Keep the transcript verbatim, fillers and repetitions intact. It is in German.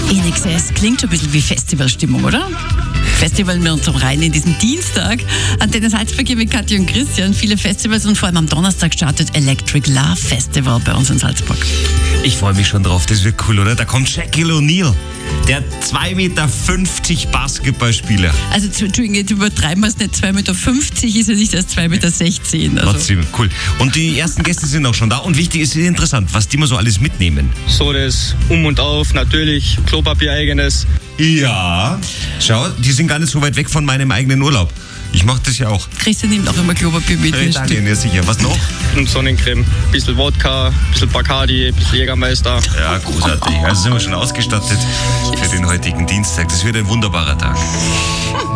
In Excess klingt schon ein bisschen wie Festivalstimmung, oder? Festival mit unserem Rein in diesen Dienstag. Antenne Salzburg hier mit Katja und Christian. Viele Festivals und vor allem am Donnerstag startet Electric Love Festival bei uns in Salzburg. Ich freue mich schon drauf, das wird cool, oder? Da kommt Shaquille O'Neal, der zwei Meter fünfzig Basketballspieler. Also, Entschuldigung, jetzt übertreiben wir es nicht. zwei Meter fünfzig ist er nicht erst zwei Meter sechzehn. Also. Trotzdem, cool. Und die ersten Gäste sind auch schon da. Und wichtig ist, interessant, was die mal so alles mitnehmen. So das Um und Auf, natürlich, Klopapier eigenes. Ja, schau, die sind gar nicht so weit weg von meinem eigenen Urlaub. Ich mache das ja auch. Christian nimmt auch immer Klopapier mit. Hey, danke, ja sicher. Was noch? Und Sonnencreme, bisschen Wodka, bisschen Bacardi, bisschen Jägermeister. Ja, großartig. Also sind wir schon ausgestattet für den heutigen Dienstag. Das wird ein wunderbarer Tag.